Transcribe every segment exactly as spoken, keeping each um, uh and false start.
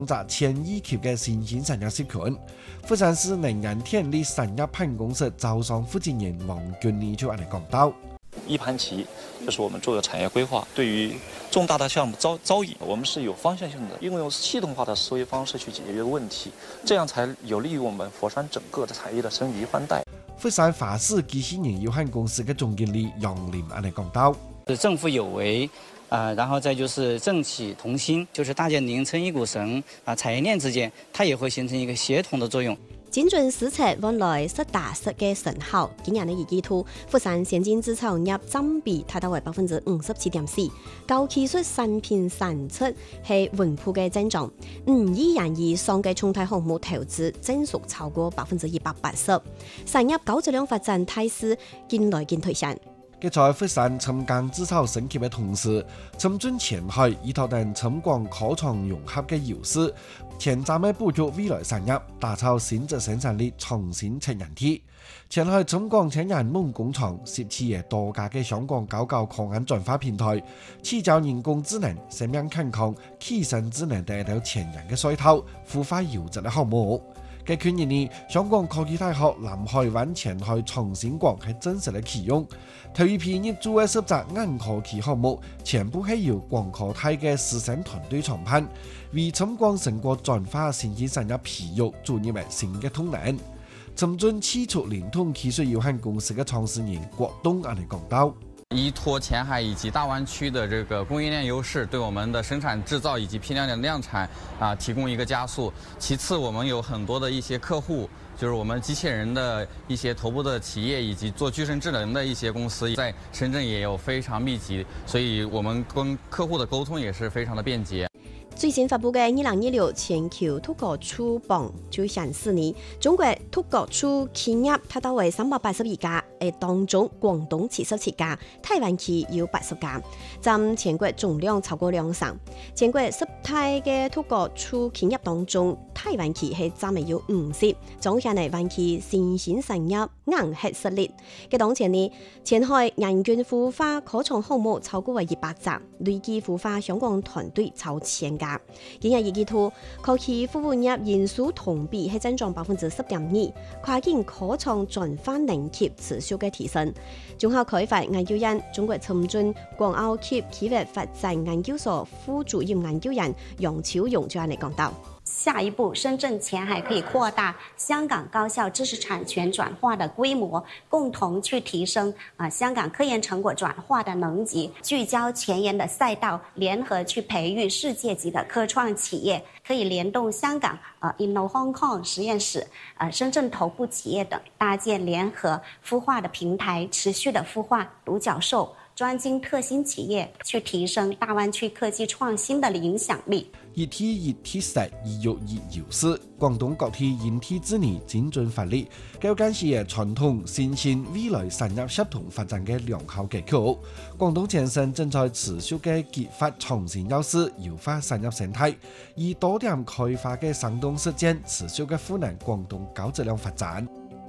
集千億級嘅新興產業社群。佛山市能源電力產業辦公室招商負責人王俊利就按嚟講到。 一盤棋就是我們做的產業規劃，對於重大的項目招招引，我們是有方向性的，應用系統化的思維方式去解決問題，這樣才有利於我們佛山整個的產業的升級換代。 佛山華視機器人有限公司嘅總經理楊林按嚟講到。 政府有為，啊、呃，然後再就是政企同心，就是大家拧成一股繩啊，產業鏈之間，它也會形成一個協同的作用。 精準施策換來實打實嘅成效。今年嘅二季度，佛山先進製造業佔比達到為百分之五十七點四，高技術產品產出係穩步嘅增長。五億元以上嘅重大項目投資增速超過百分之一百八十，產業高質量發展態勢見來見推上。 佢在佛山沉江製造升級嘅同時，深圳前海依託等深廣科創融合嘅優勢，前瞻嘅捕捉未來產業，打造新質生產力創新產業體。前海深廣產業夢工廠涉企業多家嘅香港高校課案轉化平台，聚焦人工智能、生命健康、起生智能等到前人嘅賽頭，孵化優質嘅項目。嘅去年呢，香港科技大學南海灣前海創新館係正式嘅啟用，頭一批入駐嘅十隻硬科技項目，全部係由廣科大嘅師生團隊創辦，為深廣成果轉化新興產業培育注入埋新嘅動能。深圳汽速聯通技術有限公司嘅創始人郭東按嚟講到。 依託前海以及大灣區的這個供應鏈優勢，對我們的生產製造以及批量的量產啊提供一個加速。其次，我們有很多的一些客戶，就是我們機器人的一些頭部的企業以及做具身智能的一些公司，在深圳也有非常密集，所以我們跟客戶的溝通也是非常的便捷。 最新發布嘅二零二六全球拓國處榜就顯示呢，中國拓國處企業達到為三百八十二家，誒當中廣東七十七家，台灣區有八十家，佔全國總量超過兩成。全國十大嘅拓國處企業當中，台灣區係佔有五十，總下嚟灣區新興產業硬核實力。嘅當前呢，前海人均孵化科創項目超過為一百隻，累計孵化香港團隊超千家。今日二季度科技服務業人數同比係增長百分之十點二，跨境科創轉化能力持續嘅提升。綜合開發研究院中國深圳廣澳及企業發展研究所副主任研究員楊超勇就嚟講到。 下一步，深圳前海可以擴大香港高校知識產權轉化的規模，共同去提升啊香港科研成果轉化的能級，聚焦前沿的賽道，聯合去培育世界級的科創企業，可以聯動香港啊 Inno Hong Kong 實驗室、啊深圳頭部企業等，搭建聯合孵化的平台，持續的孵化獨角獸、專精特新企業，去提升大灣區科技創新的影響力。 一體一體實，一育一優勢。廣東各地因體制宜精準發力，高幹事嘅傳統新興未來產業協同發展嘅良好結構。廣東前線正在持續嘅激發創新優勢，優化產業生態，以多點開發嘅生動實踐，持續嘅賦能廣東高質量發展。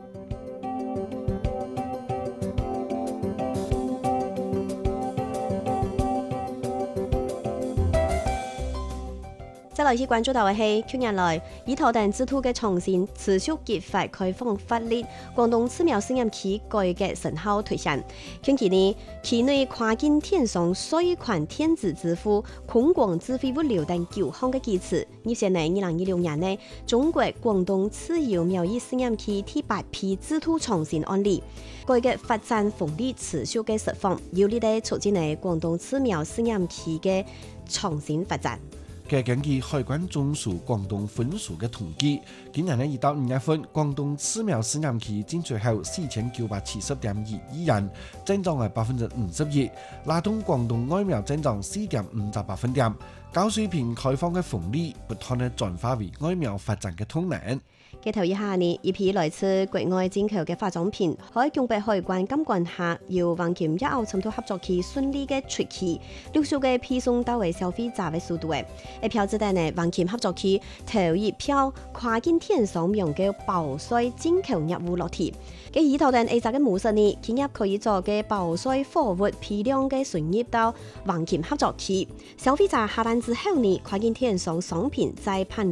再來去關注到嘅係，去年來依託等制度嘅創新，持續激發開放發力，廣東寺廟試驗區改革成效推進。近期呢，區內跨境電商、稅款、電子支付、空廣智慧物流等九項嘅基礎，呢些呢二零二六年呢，中國廣東自由貿易試驗區第八批制度創新案例，改革發展紅利持續嘅釋放，有利地促進呢廣東寺廟試驗區嘅創新發展。 嘅根據海關總署廣東分署嘅統計，今年呢一到五月份，廣東寺廟試驗區進出口四千九百七十點二億元，增長係百分之五十一，拉動廣東外貿增長四點五十百分點，高水平開放嘅紅利不斷嘅轉化為外貿發展嘅動能。 嘅頭以下呢，一批來自國外進口嘅化妝品，喺強迫海關監管下，要橫琴一澳深度合作期順利嘅出期，陸續嘅配送到位消費者嘅速度嘅。而票子單呢，橫琴合作期頭一票跨境電商用嘅包稅進口業務落地。嘅以頭單 A 集嘅模式呢，企業可以做嘅包稅貨物批量嘅順入到橫琴合作期，消費者下單之後呢，跨境電商商品在盤